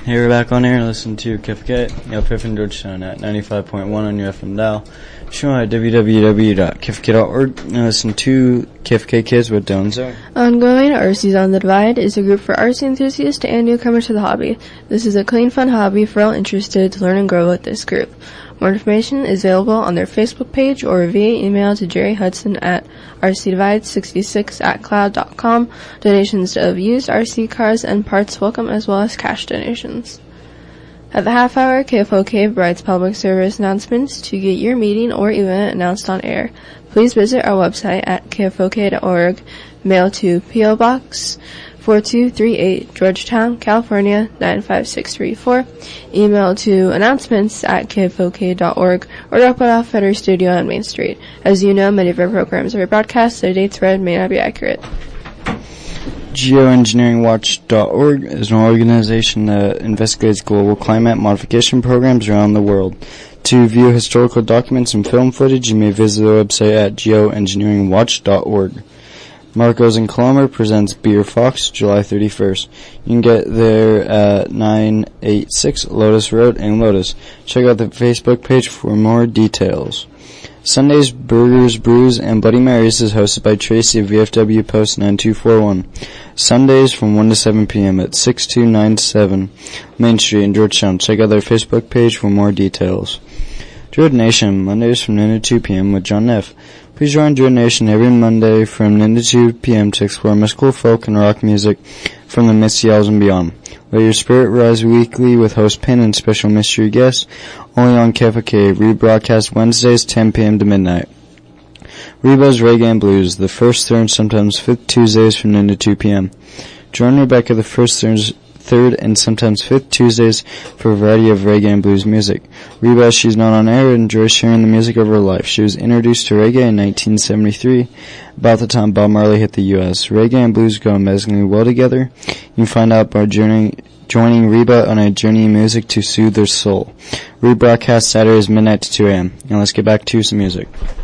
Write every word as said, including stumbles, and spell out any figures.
Hey, we're back on air. Listen to K F K, Neil Piffin, Georgetown at ninety-five point one on your F M dial. Show at w w w dot k f k dot org and listen to K F K Kids with Dylan Zoe. Ongoing, R C's On the Divide is a group for R C enthusiasts and newcomers to the hobby. This is a clean, fun hobby for all interested to learn and grow with this group. More information is available on their Facebook page or via email to Jerry Hudson at r c divide sixty-six at cloud dot com. Donations of used R C cars and parts welcome, as well as cash donations. At the half hour, K F O K provides public service announcements to get your meeting or event announced on air. Please visit our website at k f o k dot org. Mail to P O Box four two three eight, Georgetown, California nine five six three four. Email to announcements at k f o k dot org or drop it off at our studio on Main Street. As you know, many of our programs are rebroadcast, so dates read may not be accurate. geoengineering watch dot org is an organization that investigates global climate modification programs around the world. To view historical documents and film footage, you may visit the website at geoengineering watch dot org. Marcos and Colombo presents Beer Fox, July thirty-first. You can get there at nine eighty-six Lotus Road in Lotus. Check out the Facebook page for more details. Sundays, Burgers, Brews, and Bloody Marys is hosted by Tracy of V F W Post nine two four one. Sundays from one to seven p.m. at six two nine seven Main Street in Georgetown. Check out their Facebook page for more details. Druid Nation, Mondays from noon to two p.m. with John Neff. Please join Druid Nation every Monday from noon to two p.m. to explore mystical folk and rock music from the Misty Isles and beyond. Let your spirit rise weekly with host Pin and special mystery guests, only on K F K, rebroadcast Wednesdays ten p.m. to midnight. Reba's Reggae and Blues, the first, third, and sometimes fifth Tuesdays from noon to two p.m. Join Rebecca the first, third, third, and sometimes fifth Tuesdays for a variety of reggae and blues music. Reba, she's not on air, enjoys sharing the music of her life. She was introduced to reggae in nineteen seventy-three, about the time Bob Marley hit the U S Reggae and blues go amazingly well together. You can find out by journey, joining Reba on a journey in music to soothe their soul. Rebroadcast Saturdays midnight to two a.m. And let's get back to some music.